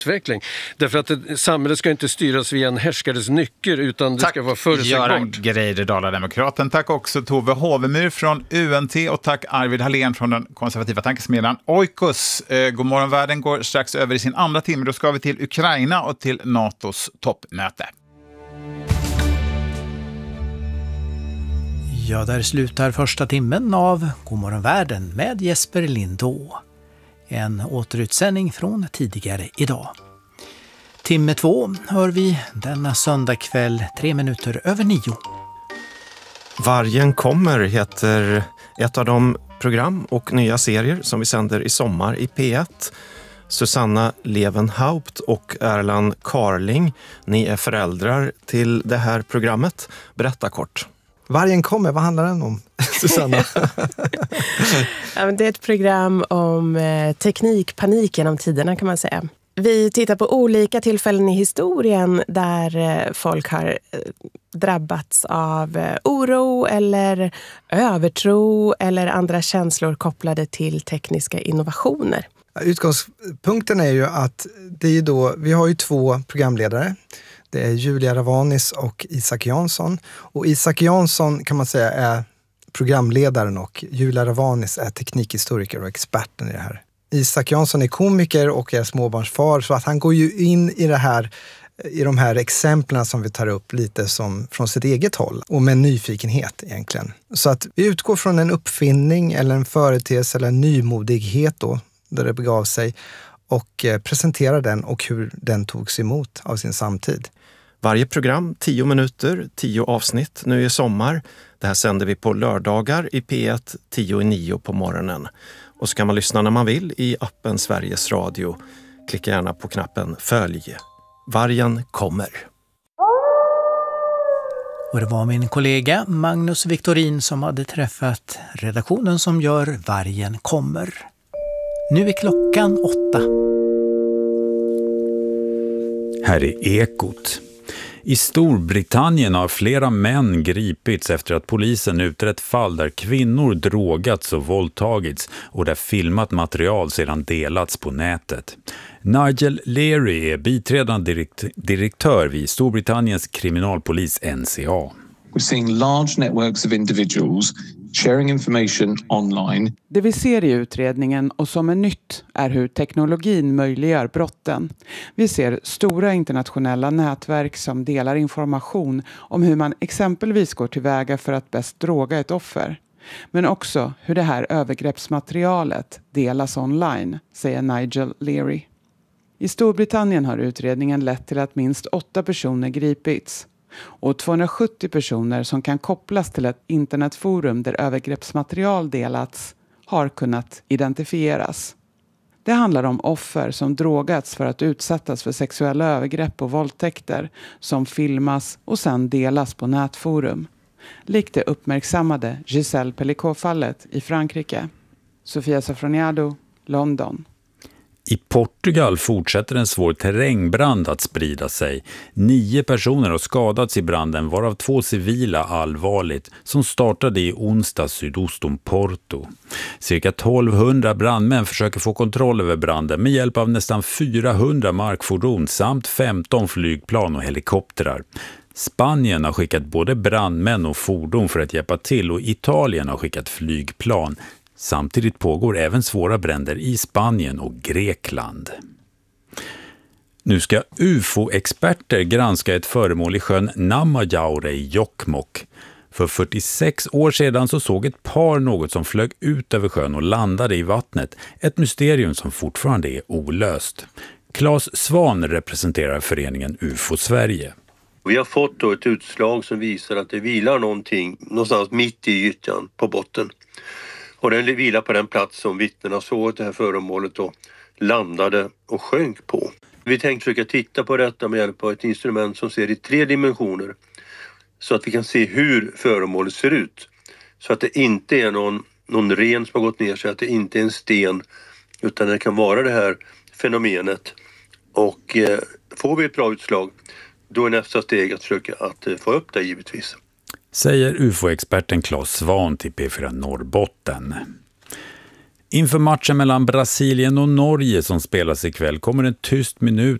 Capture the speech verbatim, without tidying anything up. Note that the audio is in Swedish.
utveckling. Därför att det, samhället ska inte styras via en härskares nycker utan det tack, ska vara förutsägbart. Göran Greider, Dala-demokraten. Tack också Tove Hovemyr från U N T och tack Arvid Hallén från den konservativa tankesmedjan Oikos. Eh, God morgon världen går strax över i sin andra timme. Då ska vi till Ukraina och till NATOs toppmöte. Ja, där slutar första timmen av God morgon världen med Jesper Lindå. En återutsändning från tidigare idag. Timme två hör vi denna söndagkväll tre minuter över nio. Vargen kommer heter ett av de program och nya serier som vi sänder i sommar i P ett. Susanna Levenhaupt och Erland Carling, ni är föräldrar till det här programmet. Berätta kort. Vargen kommer, vad handlar den om, Susanna? Ja, men det är ett program om eh, teknikpanik genom tiderna kan man säga. Vi tittar på olika tillfällen i historien där eh, folk har eh, drabbats av eh, oro eller övertro eller andra känslor kopplade till tekniska innovationer. Utgångspunkten är ju att det är då, vi har ju två programledare. Det är Julia Ravanis och Isak Jansson. Och Isak Jansson kan man säga är programledaren och Julia Ravanis är teknikhistoriker och experten i det här. Isak Jansson är komiker och är småbarnsfar så att han går ju in i det här, i de här exemplen som vi tar upp lite som från sitt eget håll och med nyfikenhet egentligen. Så att vi utgår från en uppfinning eller en företeelse eller en nymodighet då, där det begav sig och presenterar den och hur den togs emot av sin samtid. Varje program, tio minuter, tio avsnitt nu i sommar. Det här sänder vi på lördagar i P ett, tio i nio på morgonen. Och så kan man lyssna när man vill i appen Sveriges Radio. Klicka gärna på knappen Följ. Vargen kommer. Och det var min kollega Magnus Victorin som hade träffat redaktionen som gör Vargen kommer. Nu är klockan åtta. Här är Ekot. I Storbritannien har flera män gripits efter att polisen utrett fall där kvinnor drogats och våldtagits och där filmat material sedan delats på nätet. Nigel Leary är biträdande direkt- direktör vid Storbritanniens kriminalpolis N C A. We're seeing large networks of individuals sharing information online. Det vi ser i utredningen och som är nytt är hur teknologin möjliggör brotten. Vi ser stora internationella nätverk som delar information om hur man exempelvis går tillväga för att bäst droga ett offer. Men också hur det här övergreppsmaterialet delas online, säger Nigel Leary. I Storbritannien har utredningen lett till att minst åtta personer gripits. Och tvåhundrasjuttio personer som kan kopplas till ett internetforum där övergreppsmaterial delats har kunnat identifieras. Det handlar om offer som drogats för att utsättas för sexuella övergrepp och våldtäkter som filmas och sedan delas på nätforum. Likt det uppmärksammade Giselle Pellicot-fallet i Frankrike. Sofia Sofroniado, London. I Portugal fortsätter en svår terrängbrand att sprida sig. Nio personer har skadats i branden, varav två civila allvarligt, som startade i onsdag sydost om Porto. Cirka tolvhundra brandmän försöker få kontroll över branden med hjälp av nästan fyrahundra markfordon samt femton flygplan och helikoptrar. Spanien har skickat både brandmän och fordon för att hjälpa till och Italien har skickat flygplan. Samtidigt pågår även svåra bränder i Spanien och Grekland. Nu ska U F O-experter granska ett föremål i sjön Namajaure i Jokkmokk. För fyrtiosex år sedan så såg ett par något som flög ut över sjön och landade i vattnet. Ett mysterium som fortfarande är olöst. Claes Svan representerar föreningen U F O Sverige. Vi har fått då ett utslag som visar att det vilar någonting någonstans mitt i ytan på botten. Och den vilar på den plats som vittnena såg att det här föremålet då landade och sjönk på. Vi tänkte försöka titta på detta med hjälp av ett instrument som ser i tre dimensioner. Så att vi kan se hur föremålet ser ut. Så att det inte är någon, någon ren som har gått ner sig, att det inte är en sten. Utan det kan vara det här fenomenet. Och eh, får vi ett bra utslag, då är nästa steg att försöka att eh, få upp det givetvis. Säger U F O-experten Claes Svan till P fyra Norrbotten. Inför matchen mellan Brasilien och Norge som spelas ikväll kommer en tyst minut